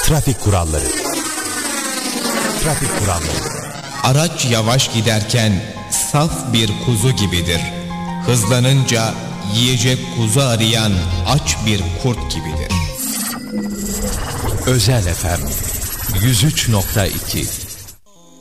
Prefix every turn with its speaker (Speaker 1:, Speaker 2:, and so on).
Speaker 1: Trafik kuralları. Trafik kuralları.
Speaker 2: Araç yavaş giderken saf bir kuzu gibidir. Hızlanınca yiyecek kuzu arayan aç bir kurt gibidir.
Speaker 1: Özel FM 103.2